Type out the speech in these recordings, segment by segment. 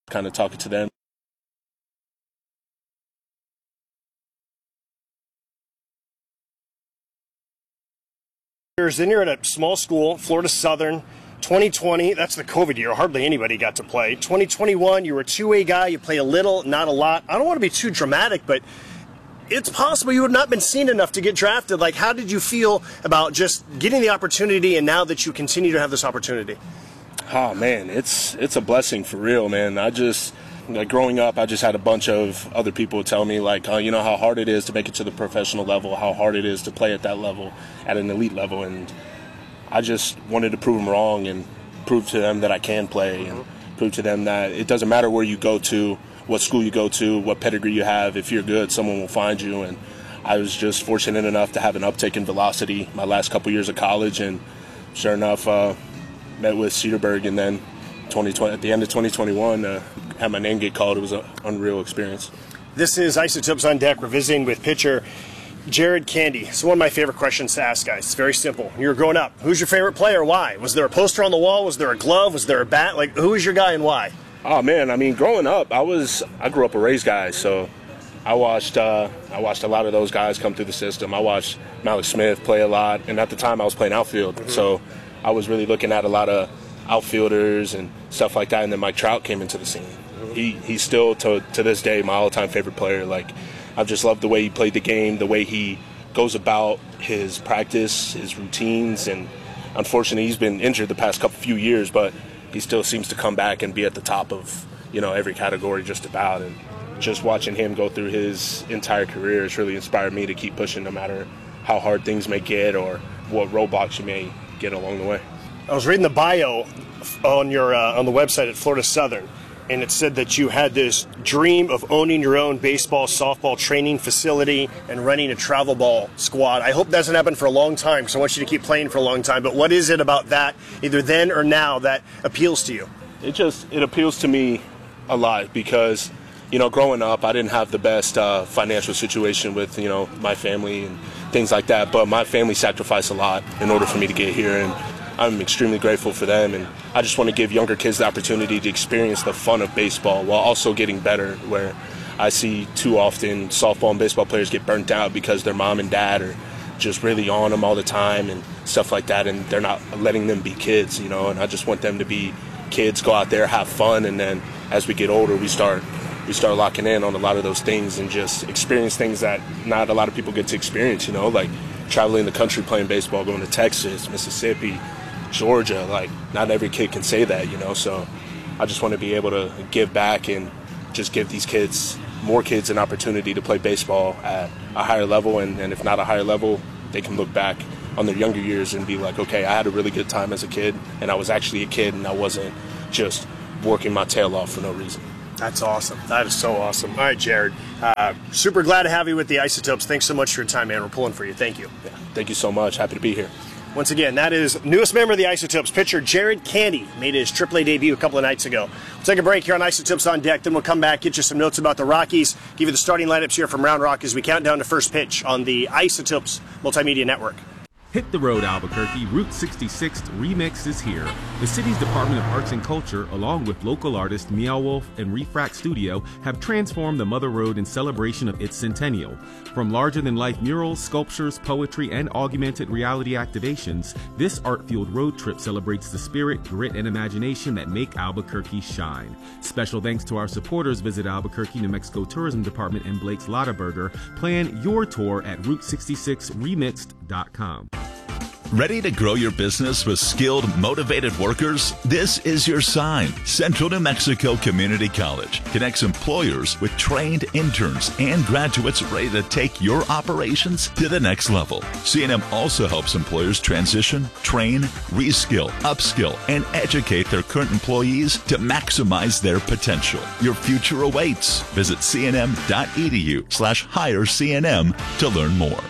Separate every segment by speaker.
Speaker 1: kind of talking to them.
Speaker 2: Then you're at a small school, Florida Southern. 2020, that's the COVID year. Hardly anybody got to play. 2021, you were a two-way guy. You played a little, not a lot. I don't want to be too dramatic, but it's possible you have not been seen enough to get drafted. Like, how did you feel about just getting the opportunity and now that you continue to have this opportunity?
Speaker 1: Oh, man, it's a blessing for real, man. Growing up, I just had a bunch of other people tell me, you know, how hard it is to make it to the professional level, how hard it is to play at that level, at an elite level, and I just wanted to prove them wrong and prove to them that I can play and prove to them that it doesn't matter where you go to, what school you go to, what pedigree you have. If you're good, someone will find you. And I was just fortunate enough to have an uptick in velocity my last couple years of college. And sure enough, met with Cedarburg, and then 2020, at the end of 2021, had my name get called. It was an unreal experience.
Speaker 2: This is Isotopes on Deck. We're visiting with pitcher Jared Candy. It's one of my favorite questions to ask guys. It's very simple. You were growing up. Who's your favorite player? Why? Was there a poster on the wall? Was there a glove? Was there a bat? Like, who is your guy and why?
Speaker 1: Oh man, I mean, growing up, I grew up a Rays guy, so I watched a lot of those guys come through the system. I watched Malik Smith play a lot, and at the time I was playing outfield, so I was really looking at a lot of outfielders and stuff like that. And then Mike Trout came into the scene. He's still to this day my all-time favorite player. Like, I've just loved the way he played the game, the way he goes about his practice, his routines, and unfortunately he's been injured the past few years, but he still seems to come back and be at the top of, you know, every category just about. And just watching him go through his entire career has really inspired me to keep pushing no matter how hard things may get or what roadblocks you may get along the way.
Speaker 2: I was reading the bio on your on the website at Florida Southern, and it said that you had this dream of owning your own baseball, softball training facility and running a travel ball squad. I hope that doesn't happen for a long time, because I want you to keep playing for a long time. But what is it about that, either then or now, that appeals to you?
Speaker 1: It appeals to me a lot because, you know, growing up, I didn't have the best financial situation with, you know, my family and things like that. But my family sacrificed a lot in order for me to get here, and I'm extremely grateful for them, and I just want to give younger kids the opportunity to experience the fun of baseball while also getting better, where I see too often softball and baseball players get burnt out because their mom and dad are just really on them all the time and stuff like that, and they're not letting them be kids, you know, and I just want them to be kids, go out there, have fun, and then as we get older, we start locking in on a lot of those things and just experience things that not a lot of people get to experience, you know, like traveling the country playing baseball, going to Texas, Mississippi, Georgia. Like, not every kid can say that, you know, so I just want to be able to give back and just give these kids, more kids, an opportunity to play baseball at a higher level, and if not a higher level, they can look back on their younger years and be like, okay, I had a really good time as a kid, and I was actually a kid, and I wasn't just working my tail off for no reason.
Speaker 2: That's awesome. That is so awesome. All right, Jared, super glad to have you with the Isotopes. Thanks so much for your time, man. We're pulling for you. Thank you.
Speaker 1: Yeah, thank you so much. Happy to be here.
Speaker 2: Once again, that is newest member of the Isotopes, pitcher Jared Candy. Made his AAA debut a couple of nights ago. We'll take a break here on Isotopes on Deck, then we'll come back, get you some notes about the Rockies, give you the starting lineups here from Round Rock as we count down to first pitch on the Isotopes Multimedia Network.
Speaker 3: Hit the road, Albuquerque. Route 66 Remix is here. The city's Department of Arts and Culture, along with local artists Meow Wolf and Refract Studio, have transformed the Mother Road in celebration of its centennial. From larger-than-life murals, sculptures, poetry, and augmented reality activations, this art-fueled road trip celebrates the spirit, grit, and imagination that make Albuquerque shine. Special thanks to our supporters. Visit Albuquerque, New Mexico Tourism Department and Blake's Lottaburger. Plan your tour at Route66remixed.com.
Speaker 4: Ready to grow your business with skilled, motivated workers? This is your sign. Central New Mexico Community College connects employers with trained interns and graduates ready to take your operations to the next level. C&M also helps employers transition, train, reskill, upskill, and educate their current employees to maximize their potential. Your future awaits. Visit cnm.edu/hirecnm to learn more.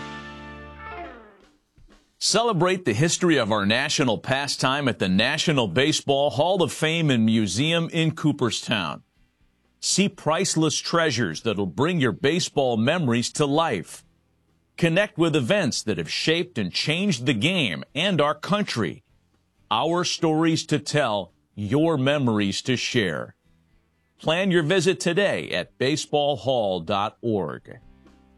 Speaker 5: Celebrate the history of our national pastime at the National Baseball Hall of Fame and Museum in Cooperstown. See priceless treasures that'll bring your baseball memories to life. Connect with events that have shaped and changed the game and our country. Our stories to tell, your memories to share. Plan your visit today at baseballhall.org.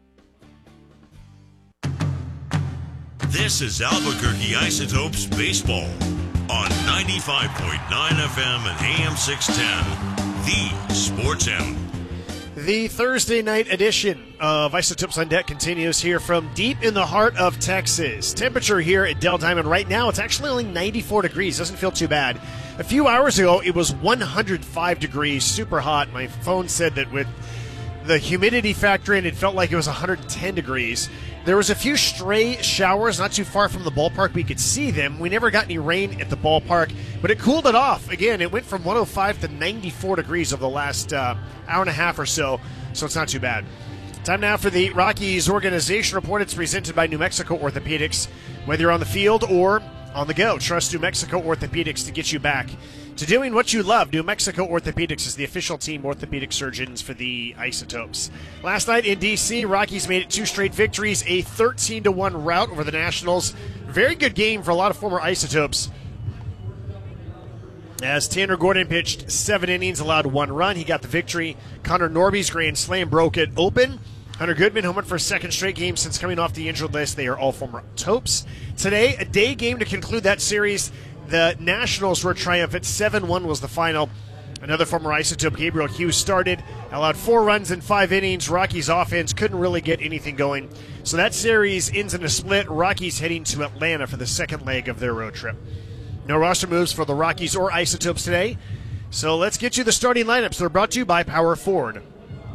Speaker 6: This is Albuquerque Isotopes Baseball on 95.9 FM and AM 610, the Sports Animal.
Speaker 2: The Thursday night edition of Isotopes on Deck continues here from deep in the heart of Texas. Temperature here at Del Diamond right now, it's actually only 94 degrees. Doesn't feel too bad. A few hours ago, it was 105 degrees, super hot. My phone said that with the humidity factor in, it felt like it was 110 degrees. There was a few stray showers not too far from the ballpark. We could see them. We never got any rain at the ballpark, but it cooled it off. Again, it went from 105 to 94 degrees over the last hour and a half or so it's not too bad. Time now for the Rockies Organization Report. It's presented by New Mexico Orthopedics. Whether you're on the field or on the go, trust New Mexico Orthopedics to get you back to doing what you love. New Mexico Orthopedics is the official team orthopedic surgeons for the Isotopes. Last night in D.C., Rockies made it 2 straight victories, a 13-1 rout over the Nationals. Very good game for a lot of former Isotopes, as Tanner Gordon pitched 7 innings, allowed 1 run. He got the victory. Connor Norby's grand slam broke it open. Hunter Goodman homered for a second straight game since coming off the injured list. They are all former Topes. Today, a day game to conclude that series. The Nationals were triumphant. 7-1 was the final. Another former Isotope, Gabriel Hughes, started, allowed 4 runs in 5 innings. Rockies offense couldn't really get anything going. So that series ends in a split. Rockies heading to Atlanta for the second leg of their road trip. No roster moves for the Rockies or Isotopes today. So let's get you the starting lineups. They're brought to you by Power Ford.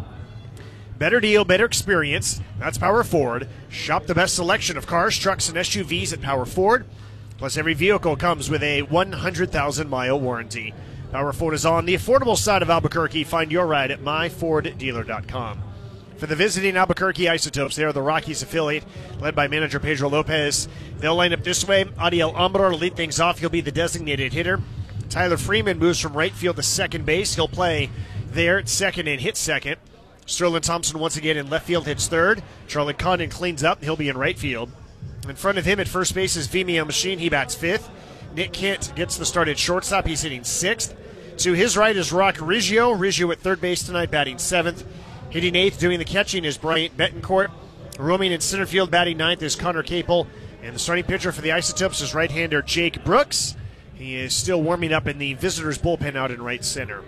Speaker 2: Better deal, better experience. That's Power Ford. Shop the best selection of cars, trucks, and SUVs at Power Ford. Plus, every vehicle comes with a 100,000-mile warranty. Power Ford is on the affordable side of Albuquerque. Find your ride at myforddealer.com. For the visiting Albuquerque Isotopes, they are the Rockies affiliate, led by manager Pedro Lopez. They'll line up this way. Adiel Amador will lead things off. He'll be the designated hitter. Tyler Freeman moves from right field to second base. He'll play there at second and hit second. Sterling Thompson once again in left field hits third. Charlie Condon cleans up. He'll be in right field. In front of him at first base is Vimeo Machine. He bats fifth. Nick Kent gets the start at shortstop. He's hitting sixth. To his right is Rock Riggio. Riggio at third base tonight, batting seventh. Hitting eighth, doing the catching is Bryant Betancourt. Roaming in center field, batting ninth is Connor Capel. And the starting pitcher for the Isotopes is right-hander Jake Brooks. He is still warming up in the visitors' bullpen out in right center.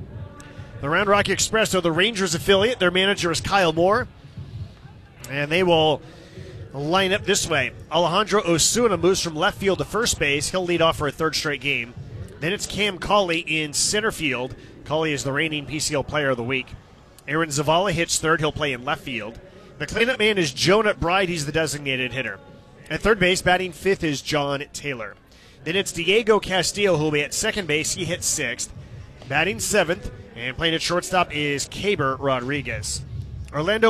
Speaker 2: The Round Rock Express are the Rangers affiliate. Their manager is Kyle Moore. And they will line up this way. Alejandro Osuna moves from left field to first base. He'll lead off for a third straight game. Then it's Cam Cauley in center field. Cauley is the reigning PCL Player of the Week. Aaron Zavala hits third. He'll play in left field. The cleanup man is Jonah Bride. He's the designated hitter. At third base, batting fifth is John Taylor. Then it's Diego Castillo, who will be at second base. He hits sixth. Batting seventh, and playing at shortstop is Caber Rodriguez. Orlando